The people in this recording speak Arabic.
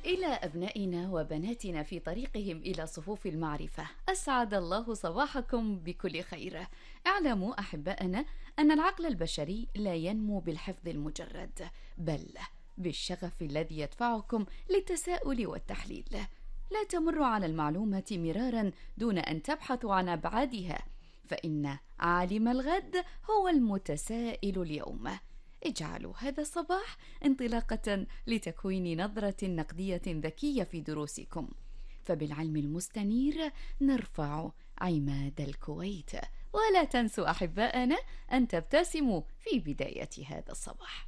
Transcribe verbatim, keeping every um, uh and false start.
إلى أبنائنا وبناتنا في طريقهم إلى صفوف المعرفة، أسعد الله صباحكم بكل خير. اعلموا أحبائنا أن العقل البشري لا ينمو بالحفظ المجرد، بل بالشغف الذي يدفعكم للتساؤل والتحليل. لا تمروا على المعلومة مرارا دون أن تبحثوا عن أبعادها، فإن عالم الغد هو المتسائل اليوم. اجعلوا هذا الصباح انطلاقة لتكوين نظرة نقدية ذكية في دروسكم، فبالعلم المستنير نرفع عماد الكويت. ولا تنسوا أحباءنا أن تبتسموا في بداية هذا الصباح.